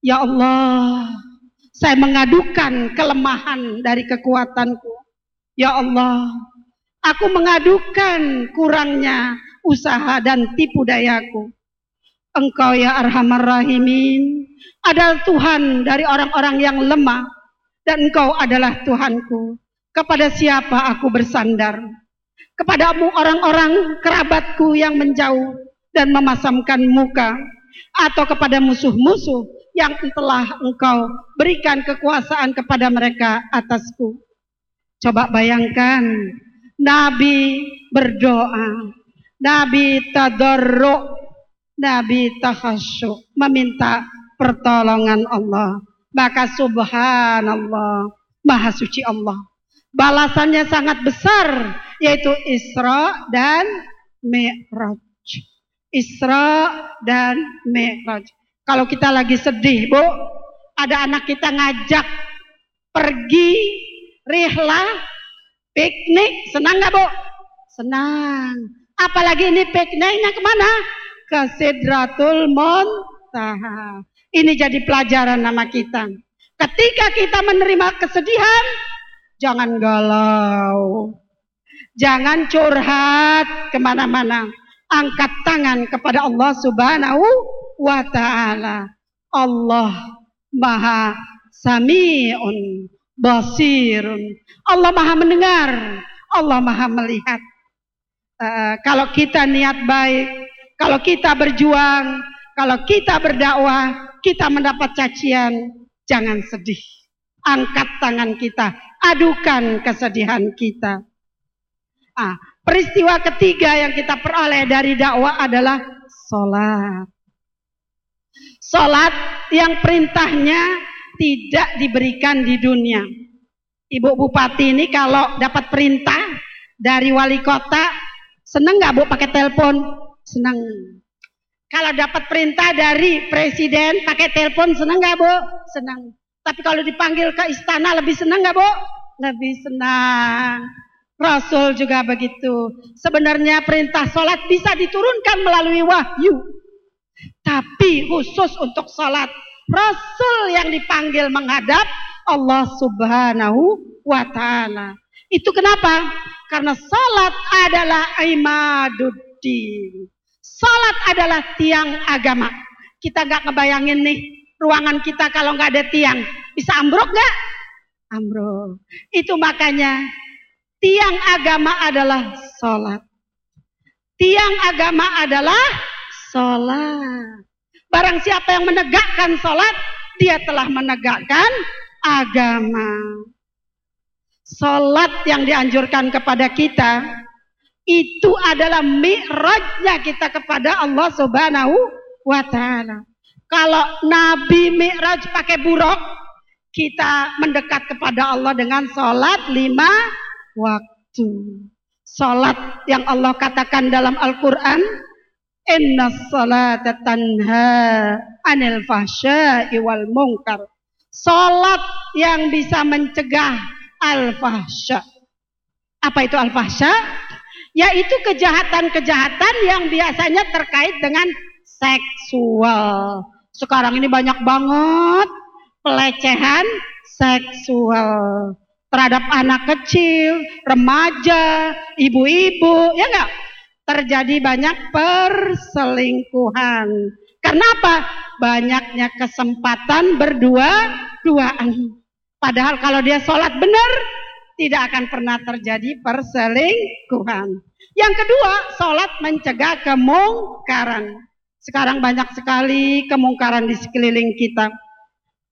Ya Allah, saya mengadukan kelemahan dari kekuatanku. Ya Allah, aku mengadukan kurangnya usaha dan tipu dayaku. Engkau ya Arhamar Rahimin adalah Tuhan dari orang-orang yang lemah, dan Engkau adalah Tuhanku. Kepada siapa aku bersandar? Kepadamu orang-orang kerabatku yang menjauh dan memasamkan muka, atau kepada musuh-musuh yang telah Engkau berikan kekuasaan kepada mereka atasku. Coba bayangkan, Nabi berdoa, Nabi tadarru', Nabi takhasyuk, meminta pertolongan Allah. Maka subhanallah, maha suci Allah. Balasannya sangat besar, yaitu Isra dan Mi'raj. Isra dan Mi'raj. Kalau kita lagi sedih, Bu, ada anak kita ngajak pergi rihlah, piknik, senang nggak, Bu? Senang. Apalagi ini pikniknya kemana? Ke Sidratul Muntaha. Ini jadi pelajaran nama kita. Ketika kita menerima kesedihan, jangan galau, jangan curhat kemana-mana. Angkat tangan kepada Allah Subhanahu wa ta'ala. Allah maha sami'un basirun. Allah maha mendengar, Allah maha melihat. Kalau kita niat baik, kalau kita berjuang, kalau kita berdakwah, kita mendapat cacian, jangan sedih. Angkat tangan kita, adukan kesedihan kita. Peristiwa ketiga yang kita peroleh dari dakwah adalah sholat. Sholat yang perintahnya tidak diberikan di dunia. Ibu Bupati ini kalau dapat perintah dari wali kota, senang nggak Bu pakai telepon? Senang. Kalau dapat perintah dari presiden pakai telepon, senang nggak Bu? Senang. Tapi kalau dipanggil ke istana lebih senang nggak Bu? Lebih senang. Rasul juga begitu. Sebenarnya perintah sholat bisa diturunkan melalui wahyu. Tapi khusus untuk sholat, Rasul yang dipanggil menghadap Allah Subhanahu wa ta'ala. Itu kenapa? Karena sholat adalah imaduddin. Sholat adalah tiang agama. Kita gak ngebayangin nih, ruangan kita kalau gak ada tiang, bisa ambruk gak? Ambruk. Itu makanya tiang agama adalah sholat. Tiang agama adalah sholat. Barang siapa yang menegakkan sholat, dia telah menegakkan agama. Sholat yang dianjurkan kepada kita, itu adalah mi'rajnya kita kepada Allah Subhanahu wa ta'ala. Kalau Nabi mi'raj pakai buruk, kita mendekat kepada Allah dengan sholat 5 waktu. Salat yang Allah katakan dalam Al-Quran, inna salata tanha anil fahsya'i wal munkar. Salat yang bisa mencegah al-fahsya. Apa itu al-fahsya? Yaitu kejahatan-kejahatan yang biasanya terkait dengan seksual. Sekarang ini banyak banget pelecehan seksual terhadap anak kecil, remaja, ibu-ibu, ya enggak? Terjadi banyak perselingkuhan. Karena apa? Banyaknya kesempatan berdua-duaan. Padahal kalau dia sholat benar, tidak akan pernah terjadi perselingkuhan. Yang kedua, sholat mencegah kemungkaran. Sekarang banyak sekali kemungkaran di sekeliling kita.